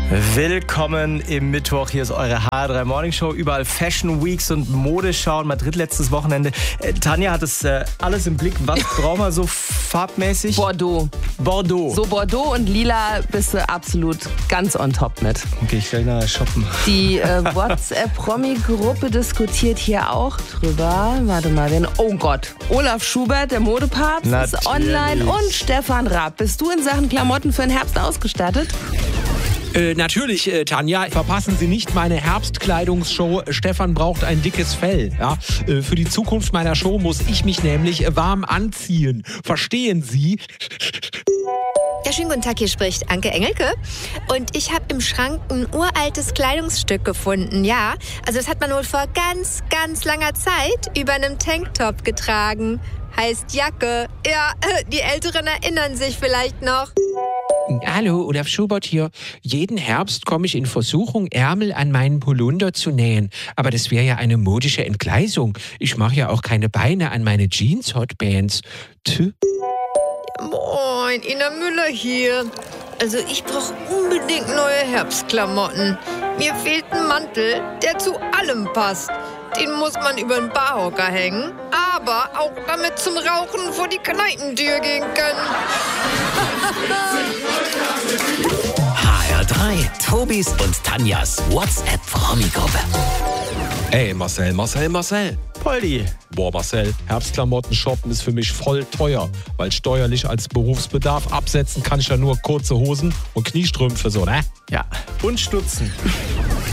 Willkommen im Mittwoch. Hier ist eure HR3 Morning Show. Überall Fashion Weeks und Modeschau in Madrid letztes Wochenende. Tanja hat es alles im Blick. Was brauchen wir so farbmäßig? Bordeaux. So Bordeaux und Lila bist du absolut ganz on top mit. Okay, ich will nachher shoppen. Die WhatsApp-Promi-Gruppe diskutiert hier auch drüber. Warte mal, oh Gott. Olaf Schubert, der Modepapst, ist online und Stefan Raab. Bist du in Sachen Klamotten für den Herbst ausgestattet? Natürlich, Tanja. Verpassen Sie nicht meine Herbstkleidungsshow. Stefan braucht ein dickes Fell. Ja? Für die Zukunft meiner Show muss ich mich nämlich warm anziehen. Verstehen Sie? Ja, schönen guten Tag, hier spricht Anke Engelke. Und ich habe im Schrank ein uraltes Kleidungsstück gefunden, ja. Also das hat man wohl vor ganz, ganz langer Zeit über einem Tanktop getragen. Heißt Jacke. Ja, die Älteren erinnern sich vielleicht noch. Hallo, Olaf Schubert hier. Jeden Herbst komme ich in Versuchung, Ärmel an meinen Polunder zu nähen. Aber das wäre ja eine modische Entgleisung. Ich mache ja auch keine Beine an meine Jeans-Hotbands. Moin, Ina Müller hier. Also ich brauche unbedingt neue Herbstklamotten. Mir fehlt ein Mantel, der zu allem passt. Den muss man über den Barhocker hängen, aber auch damit zum Rauchen vor die Kneipentür gehen können. HR3, Tobis und Tanjas WhatsApp-Promi-Gruppe. Ey, Marcel. Poldi. Boah, Marcel, Herbstklamotten shoppen ist für mich voll teuer, weil steuerlich als Berufsbedarf absetzen kann ich ja nur kurze Hosen und Kniestrümpfe, so, ne? Ja, und Stutzen.